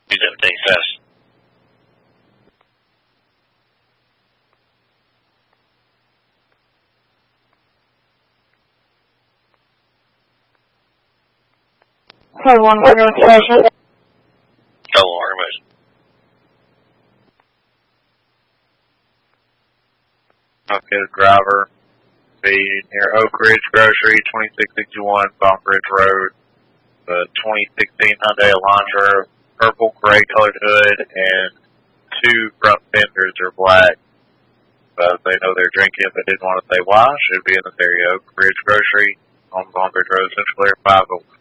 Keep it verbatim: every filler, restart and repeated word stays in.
two seventeen fast. Code one, order information. Code one, information. Okay, the driver. Be near Oak Ridge Grocery, twenty-six sixty-one Falk Ridge Road. The twenty sixteen Hyundai Elantra, purple gray colored hood, and two front fenders are black. But they know they're drinking, but didn't want to say why. Should be in this area. Oak Ridge Grocery on Falk Ridge Road, Central Air five oh